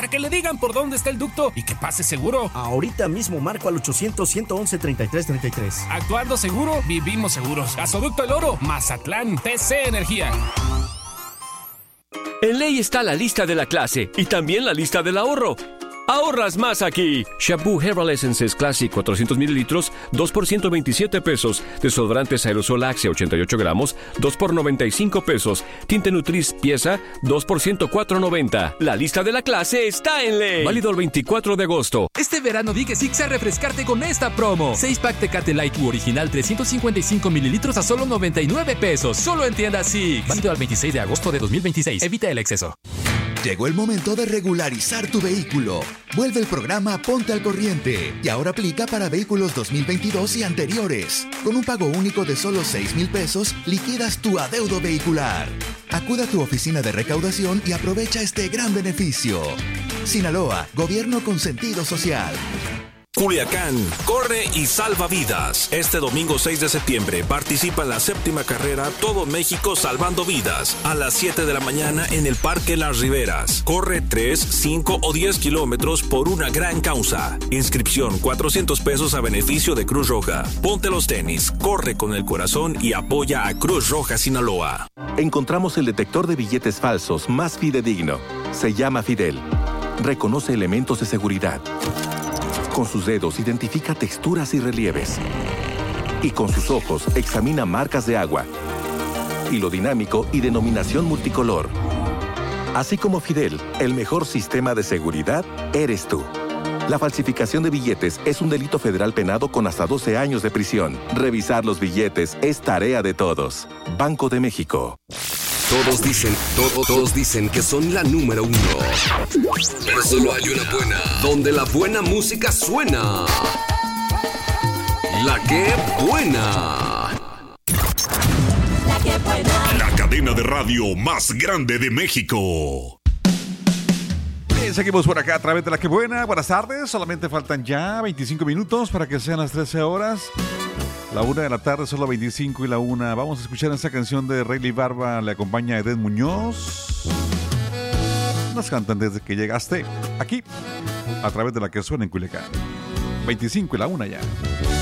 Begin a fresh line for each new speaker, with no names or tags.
para que le digan por dónde está el ducto y que pase seguro.
Ahorita mismo marco al 800-111-3333.
Actuando seguro, vivimos seguros. Gasoducto El Oro, Mazatlán, TC Energía.
En Ley está la lista de la clase y también la lista del ahorro. ¡Ahorras más aquí! Shampoo Herbal Essences Classic 400 mililitros, 2 por 127 pesos. Desodorantes Aerosol Axe 88 gramos, 2 por 95 pesos. Tinte Nutris pieza, 2 por 104.90. La lista de la clase está en Ley. Válido el 24 de agosto.
Este verano di que Six a refrescarte con esta promo. 6-pack Tecate Light U original 355 mililitros a solo 99 pesos. Solo en tiendas Six. Válido al 26 de agosto de 2026. Evita el exceso.
Llegó el momento de regularizar tu vehículo. Vuelve el programa Ponte al Corriente y ahora aplica para vehículos 2022 y anteriores. Con un pago único de solo 6,000 pesos, liquidas tu adeudo vehicular. Acuda a tu oficina de recaudación y aprovecha este gran beneficio. Sinaloa, gobierno con sentido social.
Culiacán, corre y salva vidas. Este domingo 6 de septiembre participa en la 7ª carrera Todo México Salvando Vidas a las 7 de la mañana en el Parque Las Riberas. Corre 3, 5 o 10 kilómetros por una gran causa. Inscripción 400 pesos a beneficio de Cruz Roja. Ponte los tenis, corre con el corazón y apoya a Cruz Roja Sinaloa.
Encontramos el detector de billetes falsos más fidedigno. Se llama Fidel. Reconoce elementos de seguridad. Con sus dedos identifica texturas y relieves. Y con sus ojos examina marcas de agua. Hilo dinámico y denominación multicolor. Así como Fidel, el mejor sistema de seguridad eres tú. La falsificación de billetes es un delito federal penado con hasta 12 años de prisión. Revisar los billetes es tarea de todos. Banco de México.
Todos dicen que son la número 1. Pero solo hay una buena, donde la buena música suena. La que buena.
La que buena.
La cadena de radio más grande de México.
Bien, seguimos por acá a través de La que buena. Buenas tardes, solamente faltan ya 25 minutos para que sean las 13 horas. La 1 de la tarde, solo 25 y la 1. Vamos a escuchar esta canción de Rayleigh Barba. Le acompaña Edén Muñoz. Nos cantan Desde que llegaste aquí, a través de La que suena en Culiacán. 25 y la 1 ya.